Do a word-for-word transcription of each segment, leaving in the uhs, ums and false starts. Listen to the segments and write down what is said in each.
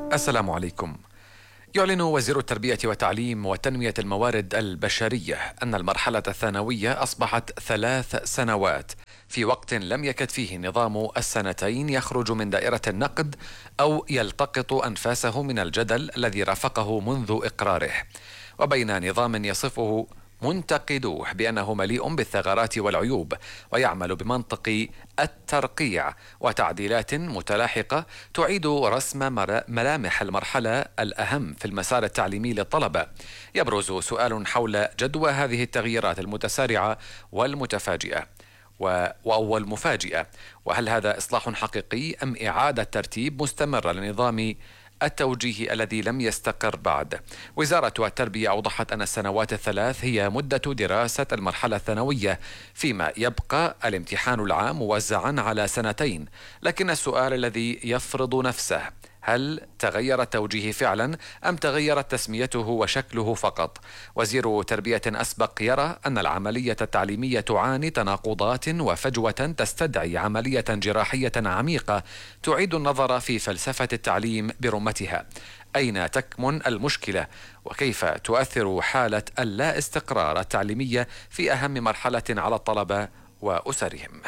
السلام عليكم. يعلن وزير التربية والتعليم وتنمية الموارد البشرية أن المرحلة الثانوية أصبحت ثلاث سنوات، في وقت لم يكد فيه نظام السنتين يخرج من دائرة النقد أو يلتقط أنفاسه من الجدل الذي رافقه منذ إقراره، وبين نظام يصفه منتقدوه بأنه مليء بالثغرات والعيوب ويعمل بمنطق الترقيع وتعديلات متلاحقة تعيد رسم ملامح المرحلة الأهم في المسار التعليمي للطلبة. يبرز سؤال حول جدوى هذه التغييرات المتسارعة والمتفاجئة وأول مفاجئة، وهل هذا إصلاح حقيقي أم إعادة ترتيب مستمرة لنظام التوجيه الذي لم يستقر بعد؟ وزارة التربية أوضحت أن السنوات الثلاث هي مدة دراسة المرحلة الثانوية، فيما يبقى الامتحان العام موزعا على سنتين. لكن السؤال الذي يفرض نفسه: هل تغير التوجيه فعلا أم تغيرت تسميته وشكله فقط؟ وزير تربية أسبق يرى أن العملية التعليمية تعاني تناقضات وفجوة تستدعي عملية جراحية عميقة تعيد النظر في فلسفة التعليم برمتها. أين تكمن المشكلة؟ وكيف تؤثر حالة اللا استقرار التعليمية في أهم مرحلة على الطلبة وأسرهم؟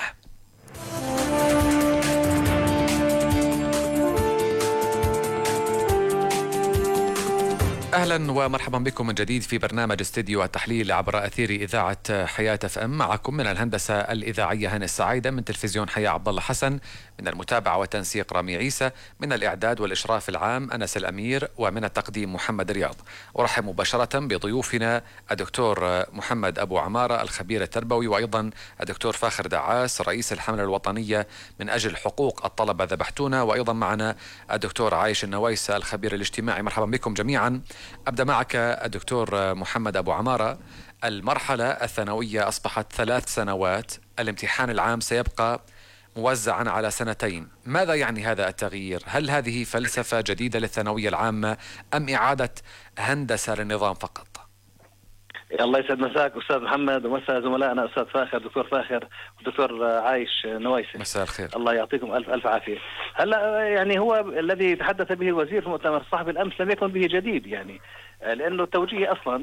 أهلا ومرحبا بكم من جديد في برنامج استديو التحليل عبر أثير إذاعة حياة اف ام. معكم من الهندسة الإذاعية هاني السعيدة، من تلفزيون حياة عبد الله حسن، من المتابعة والتنسيق رامي عيسى، من الإعداد والإشراف العام أنس الأمير، ومن التقديم محمد رياض. أرحب مباشرة بضيوفنا الدكتور محمد أبو عمارة الخبير التربوي، وأيضا الدكتور فاخر دعاس رئيس الحملة الوطنية من أجل حقوق الطلبة ذبحتونا، وأيضا معنا الدكتور عايش النويسة الخبير الاجتماعي. مرحبا بكم جميعا. أبدأ معك الدكتور محمد أبو عمارة. المرحلة الثانوية أصبحت ثلاث سنوات، الامتحان العام سيبقى موزعا على سنتين. ماذا يعني هذا التغيير؟ هل هذه فلسفة جديدة للثانوية العامة أم إعادة هندسة للنظام فقط؟ الله يسعد مساك أستاذ محمد، ومساء زملائنا أستاذ فاخر دكتور فاخر والدكتور عايش نويسي. مساء الخير. الله يعطيكم ألف ألف عافية. هلا يعني هو الذي تحدث به الوزير في مؤتمر الصحفي الأمس لم يكن به جديد، يعني لأنه التوجيه أصلا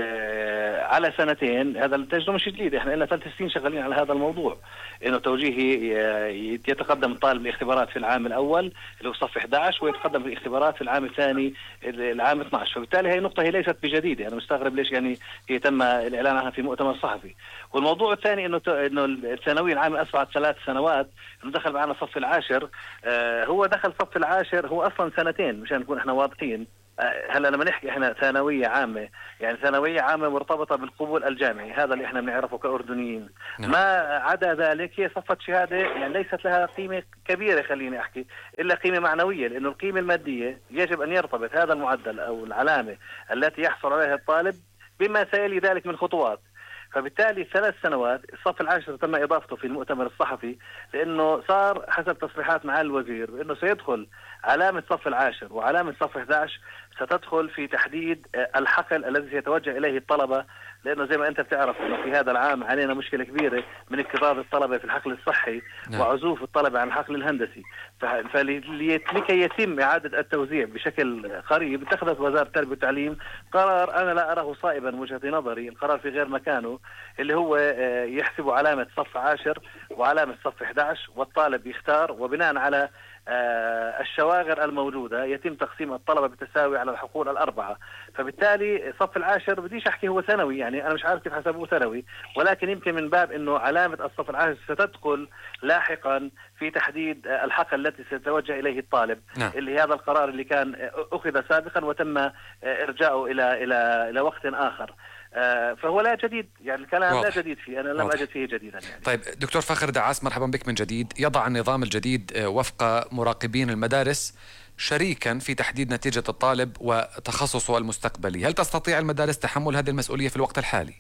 على سنتين، هذا التجربة مش جديد، احنا لنا ثلاث سنين شغالين على هذا الموضوع، انه توجيهي يتقدم الطالب الاختبارات في العام الاول اللي هو صف أحد عشر، ويتقدم في الاختبارات في العام الثاني العام اثني عشر، فبالتالي هي نقطة هي ليست بجديدة. انا مستغرب ليش يعني هي تم الاعلان عنها في مؤتمر صحفي. والموضوع الثاني انه انه الثانوية العامة اصبحت ثلاث سنوات، انه دخل معنا الصف العاشر. آه هو دخل صف العاشر هو اصلا سنتين، مشان نكون احنا واضحين. هلا لما نحكي احنا ثانويه عامه، يعني ثانويه عامه مرتبطه بالقبول الجامعي، هذا اللي احنا بنعرفه كاردنيين. نعم. ما عدا ذلك هي صفه شهاده يعني ليست لها قيمه كبيره، خليني احكي، الا قيمه معنويه، لانه القيمه الماديه يجب ان يرتبط هذا المعدل او العلامه التي يحصل عليها الطالب بما سيلي ذلك من خطوات. فبالتالي ثلاث سنوات، الصف العاشر تم إضافته في المؤتمر الصحفي، لأنه صار حسب تصريحات معالي الوزير أنه سيدخل علامة صف العاشر وعلامة صف أحد عشر ستدخل في تحديد الحقل الذي سيتوجه إليه الطلبة، لأنه زي ما أنت بتعرف أنه في هذا العام علينا مشكلة كبيرة من اكتظاظ الطلبة في الحقل الصحي. نعم. وعزوف الطلبة عن الحقل الهندسي. فلكي يتم إعادة التوزيع بشكل قريب اتخذت وزارة التربية والتعليم قرار أنا لا أراه صائبا من وجهة نظري، القرار في غير مكانه، اللي هو يحسب علامة صف عاشر وعلامة صف أحد عشر، والطالب يختار، وبناء على الشواغر الموجودة يتم تقسيم الطلبة بالتساوي على الحقول الأربعة. فبالتالي صف العاشر بديش أحكي هو ثانوي، يعني أنا مش عارف كيف حسبوه ثانوي، ولكن يمكن من باب أنه علامة الصف العاشر ستدخل لاحقا في تحديد الحقل التي سيتوجه إليه الطالب. نعم. اللي هذا القرار اللي كان أخذ سابقا وتم إرجاؤه إلى إلى إلى وقت آخر. آه فهو لا جديد، يعني الكلام واضح. لا جديد فيه، أنا لم واضح. أجد فيه جديدا يعني. طيب دكتور فاخر دعاس، مرحبا بك من جديد. يضع النظام الجديد وفق مراقبين المدارس شريكا في تحديد نتيجة الطالب وتخصصه المستقبلي. هل تستطيع المدارس تحمل هذه المسؤولية في الوقت الحالي؟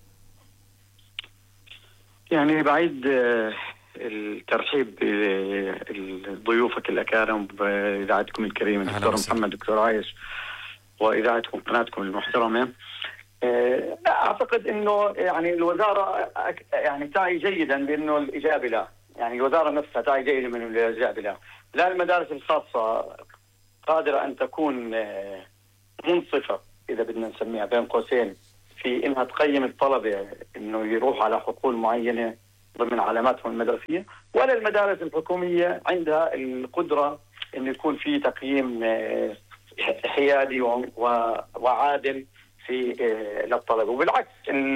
يعني بعيد الترحيب بضيوفك الأكارم بإذاعتكم الكريمة دكتور محمد، دكتور عايش، وإذاعتكم قناتكم المحترمة. أعتقد أنه يعني الوزارة يعني تعي جيدا بأنه الإجابة لا، يعني الوزارة نفسها تعي جيدا من الإجابة لا. لا المدارس الخاصة قادرة أن تكون منصفة إذا بدنا نسميها بين قوسين في إنها تقيم الطلبة إنه يروح على حقول معينة ضمن علاماتهم المدرسية، ولا المدارس الحكومية عندها القدرة إنه يكون في تقييم حيادي وعادل في للطلبة. وبالعكس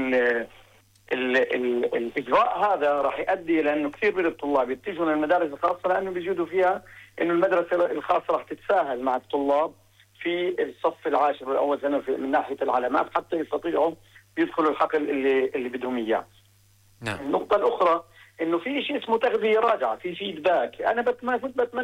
الإجراء هذا راح يؤدي لأنه كثير من الطلاب يتجهوا للمدارس الخاصة لأنه بيجدوا فيها إنه المدرسة الخاصة راح تتساهل مع الطلاب في الصف العاشر والأول سنة من ناحية العلامات حتى يستطيعوا يدخلوا الحقل اللي اللي بدهم إياه. نعم. النقطة الأخرى إنه في شيء اسمه تغذية راجعة، في فيدباك. أنا بتمنى